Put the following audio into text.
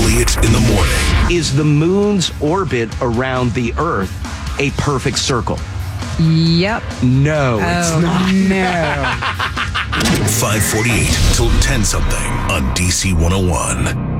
Elliott in the morning. Is the moon's orbit around the Earth a perfect circle? Yep. No, it's not. No. 548 till 10 something on DC 101.